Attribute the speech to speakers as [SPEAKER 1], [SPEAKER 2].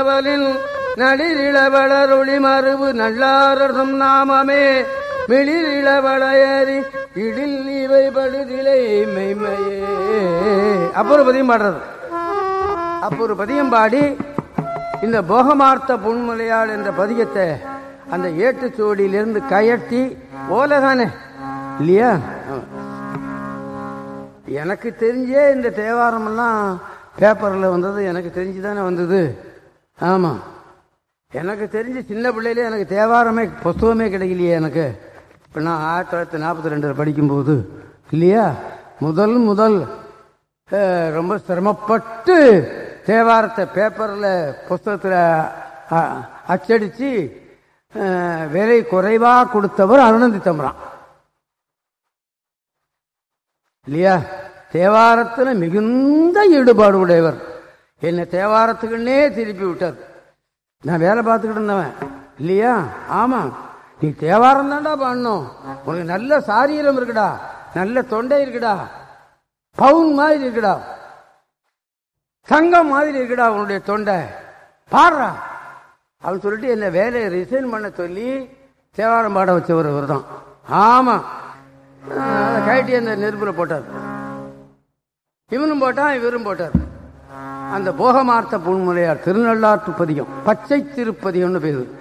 [SPEAKER 1] நாவலின் நளிரிளவளருளி மறுவு நல்லாரசம் நாமமே மிளிரிளவளையறி இடில் இவை படுதிலை மெய்மையே. அப்போ ஒரு பதியம் பாடுறது. அப்போ ஒரு பதியம் பாடி இந்த போகமார்த்த புன்முலையாள் என்ற பதியத்தை அந்த ஏட்டுச்சோடியிலிருந்து கயட்டி ஓலதானே இல்லையா. எனக்கு தெரிஞ்சே இந்த தேவாரம் எல்லாம் பேப்பர்ல வந்தது, எனக்கு தெரிஞ்சுதானே வந்தது. ஆமா, எனக்கு தெரிஞ்சு சின்ன பிள்ளையிலே எனக்கு தேவாரமே புஸ்தகமே கிடைக்கலையே எனக்கு. இப்போ நான் 1942 படிக்கும்போது இல்லையா, முதல் ரொம்ப சிரமப்பட்டு தேவாரத்தை பேப்பரில் புஸ்தகத்தில் அச்சடித்து விலை குறைவாக கொடுத்தவர் அருணந்தி தம்பரான் இல்லையா. தேவாரத்தில் மிகுந்த ஈடுபாடு உடையவர். என்னை தேவாரத்துக்குன்னே திருப்பி விட்டார். நான் வேலை பார்த்துக்கிட்டு இருந்தவன் இல்லையா. ஆமாம், நீ தேவாரம் தான்டா பாடணும், உனக்கு நல்ல சாரீரம் இருக்குடா, நல்ல தொண்டை இருக்குடா, பவுன் மாதிரி இருக்குடா, தங்கம் மாதிரி இருக்குடா உன்னுடைய தொண்டை, பாடுறா அவன் சொல்லிட்டு என்ன வேலையை ரிசைன் பண்ண சொல்லி தேவாரம் பாட வச்சவர் இவர் தான். ஆமா, அதை கைட்டி அந்த நெருப்புல போட்டார். இவனும் போட்டான், இவரும் போட்டார். அந்த போகமார்த்த புன்முலையார் திருநள்ளாற்று பதிகம், பச்சை திருப்பதிகம்னு பேரு.